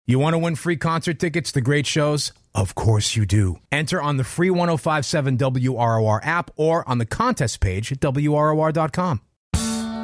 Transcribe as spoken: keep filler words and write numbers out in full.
You want to win free concert tickets to great shows? Of course you do. Enter on the free ten fifty-seven W R O R app or on the contest page at W R O R dot com.